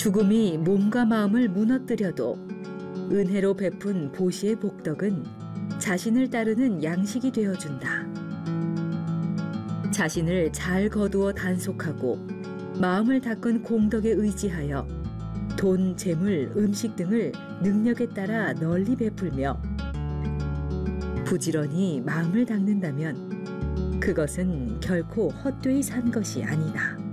죽음이 몸과 마음을 무너뜨려도 은혜로 베푼 보시의 복덕은 자신을 따르는 양식이 되어준다. 자신을 잘 거두어 단속하고 마음을 닦은 공덕에 의지하여 돈, 재물, 음식 등을 능력에 따라 널리 베풀며 부지런히 마음을 닦는다면 그것은 결코 헛되이 산 것이 아니다.